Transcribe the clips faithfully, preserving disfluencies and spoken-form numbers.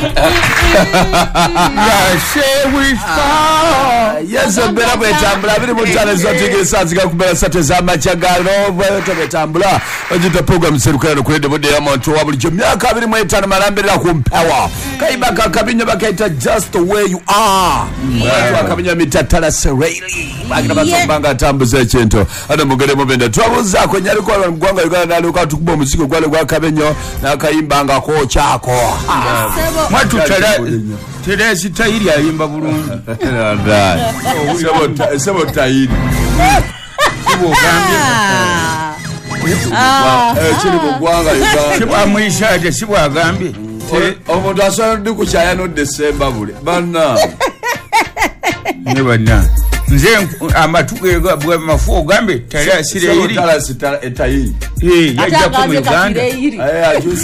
Share we fall. Yes, mbera bwetambula biri mutale zotigisa zika kubera sate za machagalo bweto betambula ojita program serukano kurede bode ya muntu wa bulijjo myaka abiri mu etaano malambira kumpewa kaiba kakabinyo bakaita just the way you are watu akabinya mitatala sereli bagina batambanga tambuza ekintu ana mugere mubenda twabuza ko nyali ko mugwanga Uganda nalo ka tukuba musiko gwale gwa kabenyo nakayimbanga ko chako mwatu tala Teresi tayiri ayimba bulungi. Nda. Sebo sebo tayiri. Sebo gambi. Ah. Eh chiri bugwanga Uganda. Sebo amwisha ate sebo agambi. Omuntu asana ndi kuchaya no December bule. Bana. Ne bana. Nze amatuke bwe mafu gambi tala sire iri. Tala sitala etayiri. Eh yaja ko mu Uganda. Eh ajusi.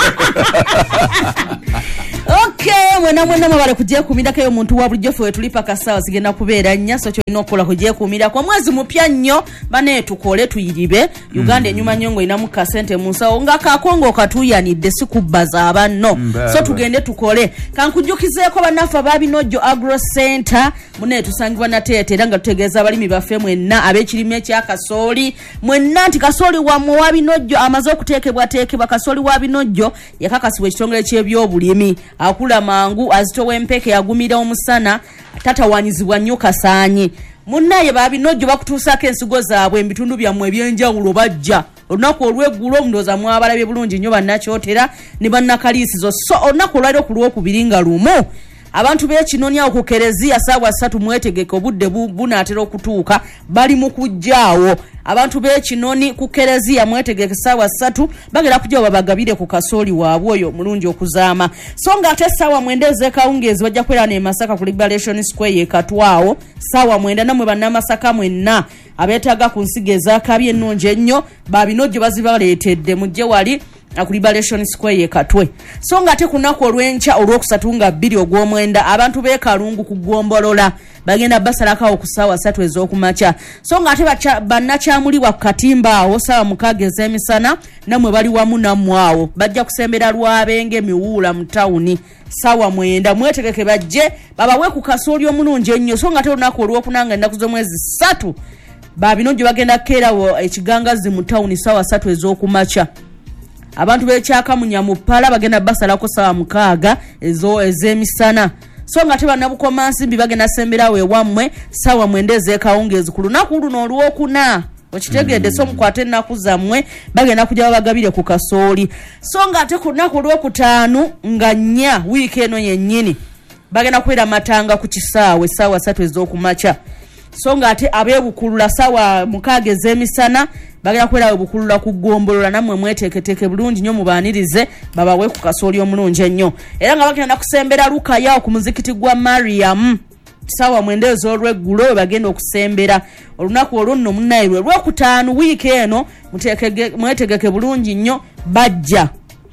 Okay, mwena mwena mwabale kujia kumida kayo muntu wa bulijjo we tulipa kasawa sigenda kubeera nnyaso kyo inokola kujia kumida kwa mwezi mupya nnyo bane tukole tuyiribe Uganda enyuma nyongo inamu kasente munsawo nga kakongo katuyanidde sikubbaza abanno so tugende tukole kankujukizeko banafa babinojo agro center mune tusangibwa natete era nga tutegeeza abalimi baffe mwenna abekirime kya kasoli mwenna nti kasoli wa muwabinojo amaze okuteekebwa teekebwa kasoli wa binojo yakakasibwa ekitongole ky'ebyobulimi akula mangu azitowe mpeke yagumira omusana tatawanyizibwa nnyo kasaanyi munnaye babinojo bakutuusako ensigo zaabwe ebitundu byammwe ebyenjawulo bajja olunaku olw'eggulo omundoza mwabalabye bulungi nnyo bannakyotera ne bannakaliisizo so olunaku olwaliro ku lwokubiri nga lumu abantu b'ekinonya okukerezia saawa ssatu mwetegeke obudde bunaatera okutuuka bali mu kujjaawo abantu b'ekinoni ku kerezia mwetegeke saawa ssatu bagera kujjawo babagabire ku kasooli waabwe oyo mulungi okuzaama so nga ate saawa mwenda ez'ekawungeezi bajja kwera ne Masaka ku Liberation Square ekatwawo saawa mwenda namwe bannamasaka mwenna abeetaaga ku nsigo ez'akabi ennungi ennyo babinojo bazibaleetedde mujje wali ku Liberation Square ekatwe so nga ate kunaku olw'enkya olw'okusatu nga bbiri ogw'omwenda abantu b'ekalungu ku ggombolola bagenda basalakawo ku ssaawa ssatu ez'okumakya so nga ate bannakyamulibwa ku katimba awo ssaawa mukaaga ez'emisana namwe bali wamu nammwe awo bajja kusembera lwabenge miwuula mu tawuni ssaawa mwenda mwetegeke bajje babawe ku kasooli omulungi ennyo so nga ate olunaku olw'okunanga ennaku z'omwezi ssatu babinojo bagenda kukeerawo ekigangazi mu tawuni ssaawa ssatu ez'okumakya abantu b'ekyaka munyamupala bagenda basalako ssaawa mukaaga ezo ez'emisana so nga te bannabukomansimbi bagenda semberawo ewammwe ssaawa mwenda ez'ekawungeezi ku lunaku luno olwokuna okitegedde so mukwate ennaku zammwe bagenda kujja babagabire ku kasooli so nga ate ku lunaku olwokutaano nga nnya wiiki eno yennyini bagenda kubeera matanga ku kisaawe ssaawa ssatu ez'okumakya so nga ate abeebukulula ssaawa mukaaga ez'emisana bagenda kubeera bukulula ku ggombolola nammwe mweteeketeeke bulungi nnyo mubaanirize babawe ku kasooli omulungi ennyo era nga bagenda kusembera Lukayawo ku muzikiti gwa Mariam ssaawa mwenda ez'olweggulo we bagenda okusembera olunaku olwo nno munnaye lwe lwokutaano wiiki eno mwetegeke bulungi nnyo bajja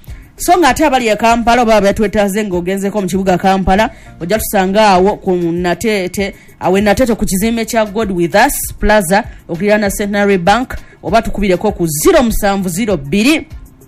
so nga ate abali e Kampala oba batwetaaze ng'ogenzeko mu kibuga Kampala ojja tusanga awo ku Nateete awe Nateete ku kizimbe kya God with Us Plaza okuliraana Centenary Bank oba tukubireko ku zero seven zero two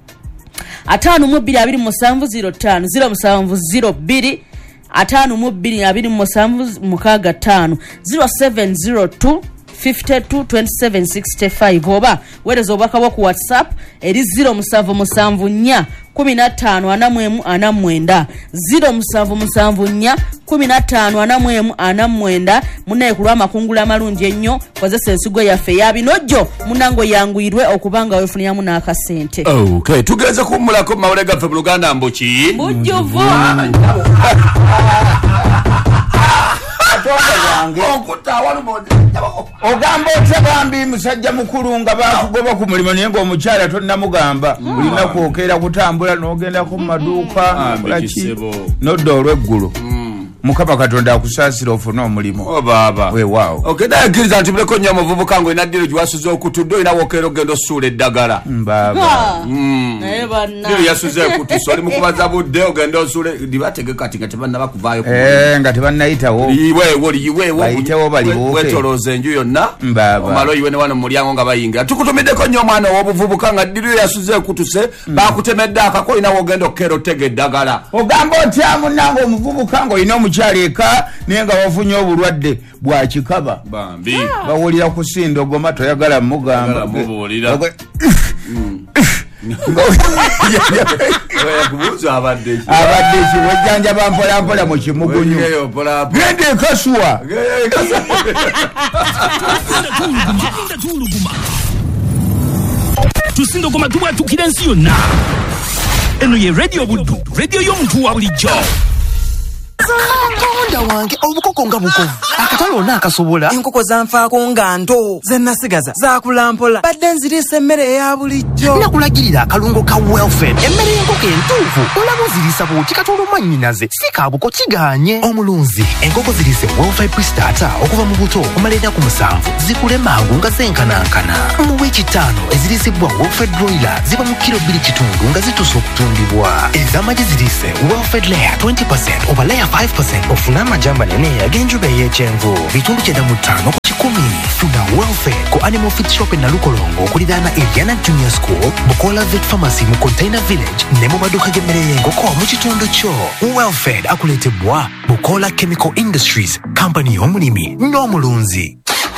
atano mu bbiri abiri mu musanvu zero ttaano zero seven zero two atano mu bbiri abiri mu musanvu mukaaga ttaano zero seven zero two fifty-two twenty-seven sixty-five oba weereza obubaka bwo ku WhatsApp eri zero seven seven four kumi na ttaano ana mu emu ana mu mwenda zero seven seven four kumi na ttaano ana mu emu ana mu mwenda munnaye ku lw'amakungula amalungi ennyo kozesa ensigo yaffe yabinojjo munango yanguyirwe okubanga weefuniramu n'akasente. Okay, tugenze kuwummulako mu mawulire gaffe mu Luganda mbuki bujjuvu ogamba otagambi musajja mukulu nga bakugoba ku mulimu naye ng'omukyala tonnamugamba bulina kwokera kutambula n'ogenda ku maduuka nodda olw'eggulu mukama katonda akusaasira ofuna omulimu. Oh baba. Weewaawo. Okay, da agiriza nti muleko nnyo omuvubuka ngo inaddiro giwasuze okutudde olina wokeera ogenda osuula eddagala. Baba. Naye banna. Diro yasuze okutusa oli mukubaza budde ogenda osuule dibategeka ati nga tebannaba kuvaayo. Eh nga tebannayitawo. Iweewo iweewo. Bayitewo baliwo. Wetolooza enju yonna. Baba. Omalo iwe ne wano mu mulyango nga bayingira. Tukutumiddeko nnyo omwana ow'obuvubuka nga diro yasuze okutuse baakutemedde akako olina wogenda okkeera otega eddagala. Ogamba otya munnange omuvubuka ng'olina omukyala eka naye nga wafunye obulwadde bwa kikaba. Bambi. Bawulira kusinda ogoma toyagala mugamba. Mubuulira. abadde kiwejjanjaba mpola mpola mu kimugunyu genda ekasuwa tusindogoma tubwatukira ensi yonna. Eno ye radio buddu, radio y'omuntu wa bulijjo. Katonda wange obukoko nga bukovu akatalo ona akasobola enkoko zanfaako nga nto zennasigaza zakulampola badde nzirisa emmere eya bulijjo. nakulagirira akalungo ka Wellfed emmere y'enkoko entuufu olaba ozirisa bwoti katono mannyinaze si kabuko kiganye omulunzi. enkoko zirise Wellfed pre-starter okuva mu buto okumala ennaku musanvu zikule mangu nga zenkanankana. mu wiiki ttaano ezirisibwa Wellfed broiler ziba mu kiro bbiri kitundu nga zituuse okutundibwa. ez'amagi zirise Wellfed layer twenty percent oba layer five percent ofuna amajamba nene ag'enjuba ey'ekyenvu bitundu kyenda mu ttaano ku kikumi. Funa Wellfed ku Animal Feed Shop na Lukolongo okuliraana Eliana Junior School, Bukola Vet Pharmacy mu Container Village ne mu maduuka g'emmere y'enkoko mu kitundu kyo. Wellfed akuleetebwa Bukola Chemical Industries, kampani y'omulimi n'omulunzi.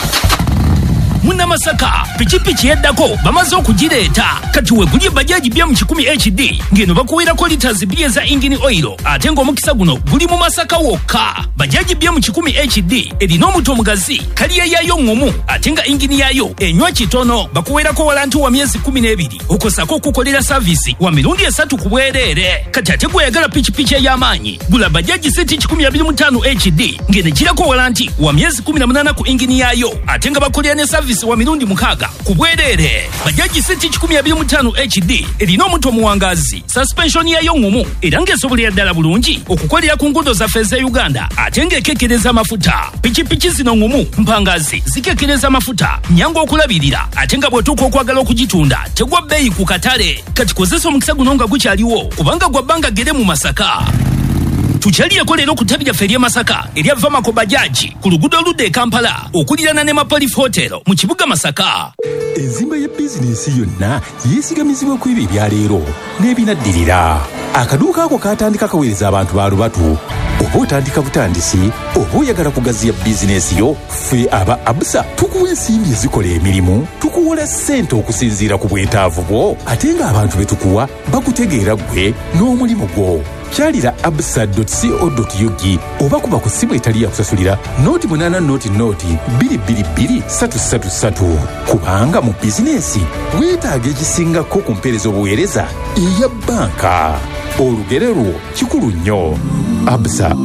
Munnamasaka pikipiki yeddako bamaze okugireeta kati wegulye bajaji bya mu kikumi H D ngeno bakuweerako liters bbiri eza engine oil ate ng'omukisa guno guli mu Masaka wokka. Bajaji bya mu kikumi H D erina omuto omugazi kaliya yaayo ŋŋumu ate nga engine yaayo enywa kitono. Bakuweerako walanti wa myezi kumi n'ebiri okosako okukolera saavisi wa mirundi esatu ku bwereere. Kati ate gweyagala pikipiki ey'amaanyi gula bajaji seti kikumi abiri mu ttaano H D ngeno girako walanti wa myezi kumi na munaana ku engine yaayo ate nga bakolera ne saavisi wa mirundi mukaaga ku bwereere. Bajaji seti kikumi abiri mu ttaano H D erina omuto omuwangazi suspension yayo ŋŋumu era ng'esobolera ddala bulungi okukolera ku nguudo zaffe eza Uganda ate ng'ekekkereza amafuta. Pikipiki zino ŋŋumu mpangazi zikekkereza amafuta nyangu okulabirira ate nga bw'otuuka okwagala okugitunda tegwa bbeeyi ku katale. Kati kozesa omukisa guno nga gukyaliwo kubanga gwa bbanga gere mu Masaka. Tukyaliyeko leero ku ttabi lyaffe ery'e Masaka erya Vamako Bajaji ku luguudo oludda e Kampala okulirana ne Mapolif Hotel mu kibuga Masaka. Enzimba ya bizinensi yonna yeesigamizibwa ku ebyo ebyaleero n'ebinaddirira. Akaduuka ako katandika kaweereza abantu ba lubatu. Oba otandika butandisi oba oyagala kugaziya bizinensi yo, ffe aba Absa tukuwa ensimbi ezikola emirimu, tukuwola ssente okusinziira ku bwetaavu bwo ate ng'abantu be tukuwa bakutegeera ggwe n'omulimu gwo. Kyalira absa dot co dot u g oba kuba ku ssimu etali ya kusasulira noti munaana noti noti bbiri bbiri bbiri ssatu ssatu ssatu. Kubanga mu bizinensi weetaaga ekisingako ku mpeereza obuweereza eya bbanka. Olugero lwo kikulu nnyo. Absa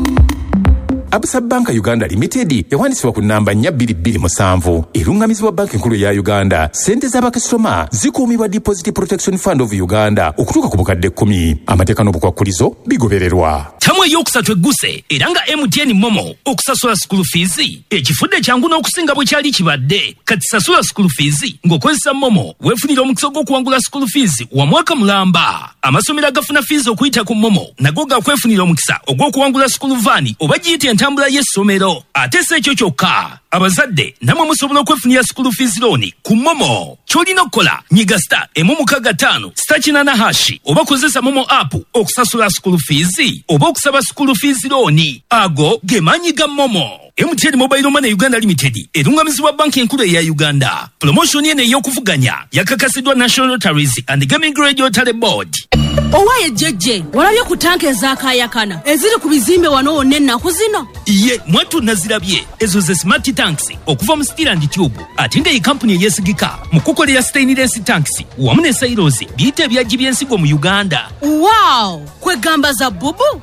Absa Banka Uganda Limited yawandiisibwa ku nnamba nnya bbiri bbiri musanvu erungamizibwa banka enkulu ya Uganda. Ssente z'abakasitoma zikuumibwa Deposit Protection Fund of Uganda okutuuka ku bukadde kkumi. Amateeka n'obukwakkulizo bigobererwa. Tamu ey'okusatu egguse era nga M T N Momo okusasula school fees ekifudde kyangu n'okusinga bwe kyali kibadde. Kati sasula school fees ng'okozesa Momo weefunira omukisa gw'okuwangula school fees wa mwaka mulamba. Amasomero agafuna fees okuyita ku Momo nago gakwefunira omukisa ogw'okuwangula school van oba giyite entambula y'essomero. Ate si ekyo kyokka, abazadde namwe musobola okwefunira school fees loan ku Momo. Ky'olina okukola nyiga star emu mukaaga ttaano star kinaana hashi oba kozesa Momo app okusasula school fees oba okusaba school fees loan. Ago ge maanyi ga Momo. M T N Mobile Money Uganda Limited erungamizibwa banka enkulu eya Uganda. Promotion eno ey'okuvuganya yakakasiddwa National Lotteries and Gaming Regulatory Board. Owaye jejje walabye ku tanka ezakayakana eziri ku bizimbe wano wonna ennaku zino. Ye mwatu nazirabye ezo ze smart tanks okuva mu Steel and Tube ate nga iyi kampuni eyesigika mu kukolera stainless tanks wamu ne silos biyita ebyaggi by'ensigo mu Uganda. Wow, kwegamba za bubu n'ekisa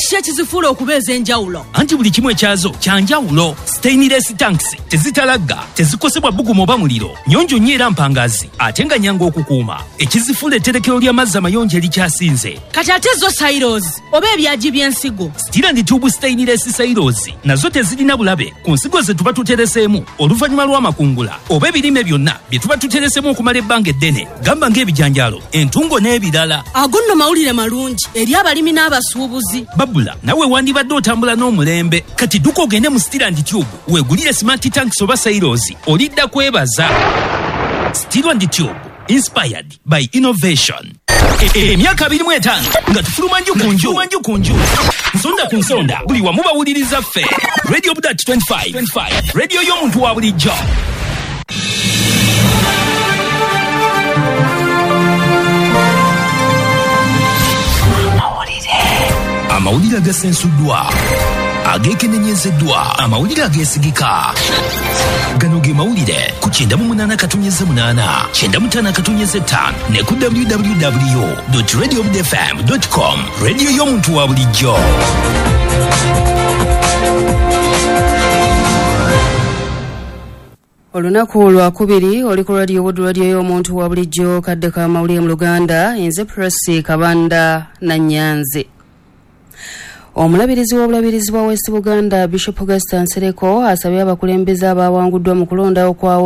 ki ekizifuula okubeeza enjawulo? Anti buli kimu ekyazo kya njawulo. Stainless tanks tezitalagga, tezikosebwa bbugumu oba muliro, nnyonjo nnyo era mpangazi, ate nga nnyangu okukuuma. Ekizifuula etterekero ly'amazzi amayonjo erikyasinze. Kati ate zo silos oba ebyagi by'ensigo? Steel and tube stainless silos nazo tezirina bulabe ku nsigo ze tuba tutereseemu oluvannyuma lw'amakungula oba ebirime byonna bye tuba tutereseemu okumala ebbanga eddene, gamba ng'ebijanjaalo, entungo n'ebirala. Ago nno mawulire malungi eri abalimi n'abasuubuzi. Babula, nawe wandibadde otambula n'omulembe. Kati dduka ogende mu Steel and Tube weegulire smart tanks oba silos, olidda kwebaza. Steel and Tube, inspired by innovation. Emyaka abiri mu etaano nga tufuluma nju ku nju nju ku nju, nsonda ku nsonda, buli wamu bawuliriza ffe. Radio Budat twenty-five, radio y'omuntu wa bulijjo. Amawulire agasensuddwa, ageekenenyezeddwa, amawulire ageesigika. Gano ge mawulire ku kyenda mu munaana katonyeze munaana, kyenda mu ttaano katonyeze ttaano ne ku w w w dot radio bud f m dot com. Radio y'omuntu wa bulijjo. Olunaku lwakubiri oli ku radio Bud, radio y'omuntu wa bulijjo, kadde ka mawulire mu Luganda, nze Presi Kabanda na Nyanzi. Omulabirizi w'obulabirizi bwa West Buganda Bishop Augustin Nsereko asabye abakulembeze abawanguddwa mu kulonda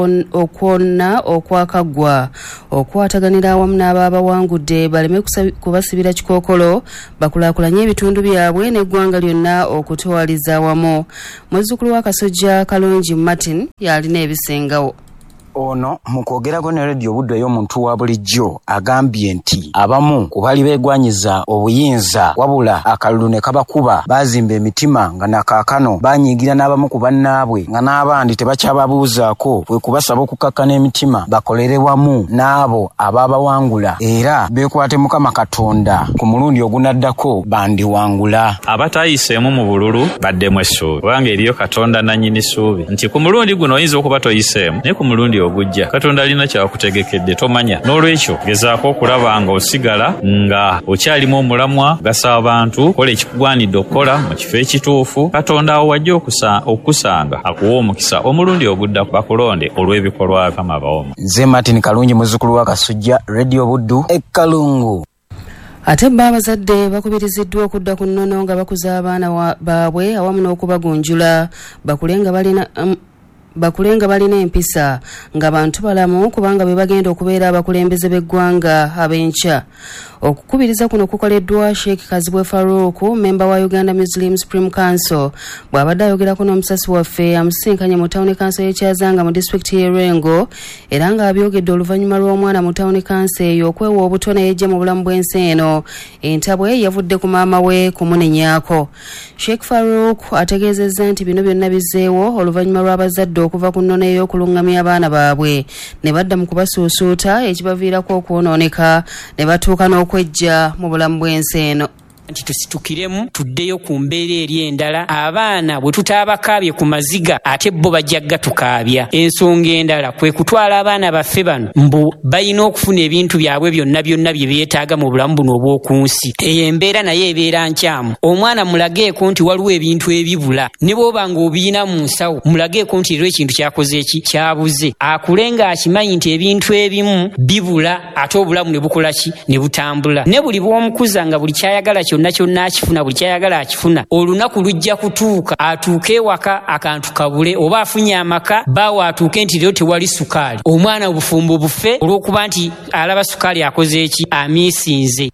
okwonna okwakaggwa okwataganira awamu n'ababawangudde baleme kubasibira kikookolo, bakulaakulanye ebitundu byabwe n'eggwanga lyonna okutwaliza awamu. Muzzukulu wa Kasujja Kalungi Martin yalina ebisengawo. Ono mu kwogerako ne radio Buddo y'omuntu wa bulijjo agambye nti abamu ku bali beegwanyiza obuyinza wabula akalulu ne kabakuba baazimba emitima nga nakaakano banyiigira n'abamu ku bannaabwe nga n'abandi tebakyababuuzaako bwe kubasaba okukakkana emitima bakolere wamu n'abo ababawangula era beekwate Mukama Katonda ku mulundi ogunaddako bandiwangula. Abatayiseemu mu bululu baddemu essuubi kubanga eriyo Katonda nannyini ssuubi nti ku mulundi guno oyinza okuba toyiseemu naye ku mulundi ogujja Katonda alina kyakutegekedde tomanya. N'olwekyo gezaako okulaba nga osigala nga okyalimu omulamwa, gasa abantu kola ekikugwanidde okukola mu kifo ekituufu. Katonda awo wajja okusanga akuwa omukisa omulundi ogudda bakulonde olw'ebikolwa kama bawoma. Nze Martin Kalungi, muzzukulu wa Kasujja, Radio Buddu e Kalungu. Ate babazadde bakubiriziddwa okudda ku nnono nga bakuza abaana baabwe awamu n'okubagunjula bakulenga balina um, bakulenga balina empisa nga bantu balamu kubanga be bagenda okubeera abakulembeze b'eggwanga ab'enkya. Okukubiriza kuno kukoleddwa Sheikh Kazibwe Farouk, memba wa Uganda Muslim Supreme Council, bw'abadde ayogerako n'omusasi waffe amusinkanye mu Town Council y'Ekyazanga mu disitulikiti y'Erengo, era nga abyogedde oluvannyuma lw'omwana mu Town Council eyo okwewa obuto ne yejja mu bulamu bw'ensi eno, entabwe yavudde ku maama we kumunenyaako. Sheikh Farouk ategeezezza nti bino byonna bizzeewo oluvannyuma lw'abazadde okuva ku nnono ey'okulungamya abaana baabwe ne badda mu kubasuusuuta ekibaviirako okwonooneka ne batuuka n'okwejja mu bulamu bw'ensi eno. Nti tusitukiremu tuddeyo ku mbeera eri endala. Abaana bwe tutaabakaabye ku maziga ate bo bajjagga tukaabya. Ensonga endala kwe kutwala abaana baffe bano mbu balina okufuna ebintu byabwe byonna byonna bye beetaaga mu bulamu buno obw'oku nsi. Eyo embeera naye ebeera nkyamu. Omwana mulageeko nti waliwo ebintu ebibula, ne bw'oba ng'obiina mu nsawo mulageeko nti eriwo ekintu kyakoze eki kyabuze. Akule ng'akimanyi nti ebintu ebimu bibula ate obulamu ne bukola ki ne butambula. Ne buli bw'omukuza nga buli kyayagala kyonna kyonna akifuna, buli kyayagala akifuna, olunaku lujja kutuuka atuuke ewaka akantu kabule oba afunye amaka baawe atuuke nti leero tewali sukaali. Omwana obufumbo bufe olw'okuba nti alaba sukaali akoze eki amiisinze.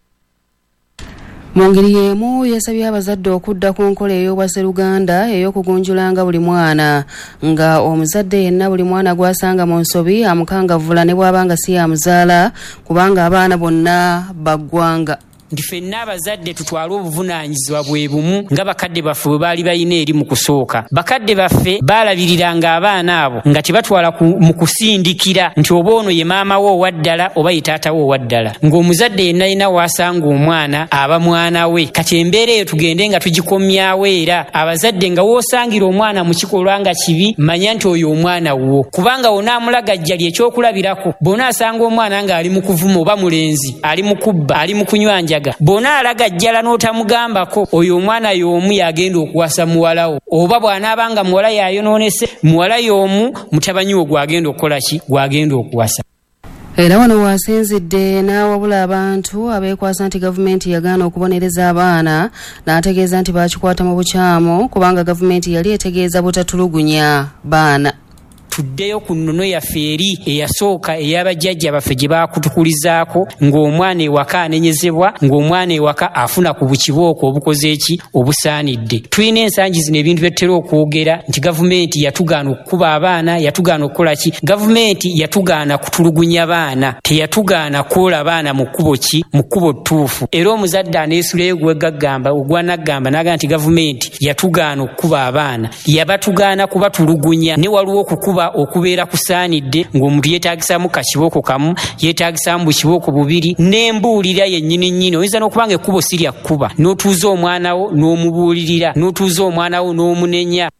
Mu ngeri y'emu yasabye abazadde okudda ku nkola ey'obwasseruganda ey'okugunjulanga buli mwana, nga omuzadde yenna buli mwana gw'asanga mu nsobi amukangavvula ne bw'abanga si yamuzaala kubanga abaana bonna baggwanga. Nti ffenna abazadde tutwale obuvunaanyizibwa bwe bumu nga bakadde baffe bwe baali balina eri mu kusooka. Bakadde baffe baalabiriranga abaana abo nga tebatwala mu kusindikira nti oba ono ye maama we owaddala oba ye taata we owaddala, ng'omuzadde yenna yina waasanga omwana aba mwana we. Kati embeera eyo tugende nga tugikomyawo, era abazadde nga woosangira omwana mu kikolwa nga kibi, manya nti oyo omwana wo, kubanga onaamulagajjali ekyokulabirako. Bw'onaasanga omwana ng'ali mu kuvuma oba mulenzi, ali mu kubba, ali mu kunywanja Najaga bona alagajjala n'otamugambako oyo omwana y'omu yagenda okuwasa muwalawo oba bw'anaabanga muwala yayonoonese muwala y'omu mutabanyi wo gwagenda okukola ki gwagenda okuwasa. Era wano wasinzidde n'awabula abantu abeekwasa nti gavumenti yagaana okubonereza abaana n'ategeeza nti baakikwata mu bukyamu kubanga gavumenti yali etegeeza butatulugunya baana. Tuddeyo ku nnono yaffe eri eyasooka ey'abajjajja baffe gye baakutukulizaako ng'omwana ewaka anenyezebwa ng'omwana ewaka afuna ku bukibooko obukoze eki obusaanidde. Tulina ensangi zino ebintu bye tutera okwogera nti gavumenti yatugaana okukuba abaana yatugaana okukola ki gavumenti yatugaana kutulugunya baana teyatugaana kwola baana mu kkubo ki mu kkubo ttuufu. Era omuzadde aneesuleyo gwegaggamba ogwanaggamba n'agamba nti gavumenti yatugaana okukuba abaana yabatugaana kubatulugunya ne waliwo okukuba okubeera kusaanidde ng'omuntu yeetagisamu kakibooko kamu yeetagisamu bukibooko bubiri n'embuulira yennyini nnyini oyinza n'okubanga ekkubo si lya kkuba n'otuuza omwana wo n'omubuulirira n'otuuza omwana wo n'omunenya.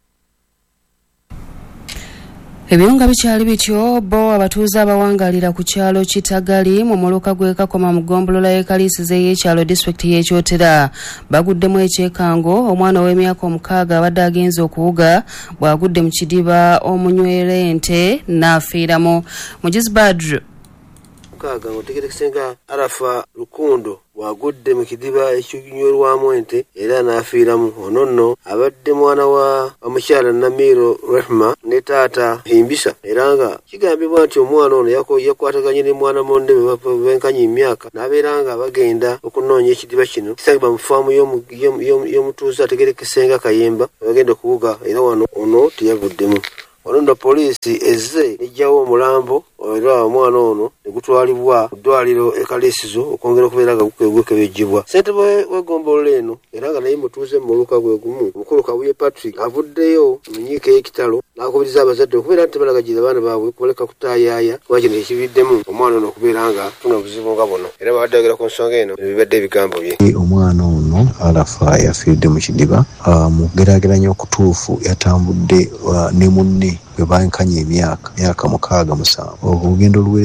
Ebyo nga bikyali bityo bo abatuuze abawangalira ku kyalo Kitagali mu muluka gw'ekakoma mu ggombolola y'ekaliisiza y'ekyalo disitulikiti y'Ekyotera baguddemu ekyekango omwana w'emyaka omukaaga abadde agenze okuwuga bw'agudde mu kidiba omunywera ente n'afiiramu. Mugizi Badru mukaaga ng'otegerekisenga Arafa Lukundo wagudde mu kidiba ekinywerwamu ente era n'afiiramu. Ono nno abadde mwana wa omukyala Namiro Rehma ne taata Himbisa era nga kigambibwa nti omwana ono yakwataganye ne mwana monde benkanye emyaka n'abeera nga bagenda okunoonya ekidiba kino kisangibwa mu faamu y'omutuuze ategerekisenga Kayemba bagenda okuwuga era wano ono teyaguddemu. Ono nno poliisi ezze ejjawo omulambo era omwana ono ne gutwalibwa mu ddwaliro ekaliisizo okwongera okubeera nga gwekebejjibwa. Ssentebe w'eggombolola eno era nga naye mutuuze mu muluka gwe gumu omukulu Kabuye Patrick avuddeyo mu nyiika y'ekitalo n'akubiriza abazadde okubeera nti tebalagagira abaana baabwe kubaleka kutaayaaya kuba kino ekibiddemu omwana ono okubeera nga afuna obuzibu nga buno era babadde bagera ku nsonga eno ebibadde ebigambo bye. Omwana ono Arafa yafiiridde mu kidiba mu kugeraageranya okutuufu yatambudde ne munne bwe bankanye emyaka myaka mukaaga musanvu. Olugendo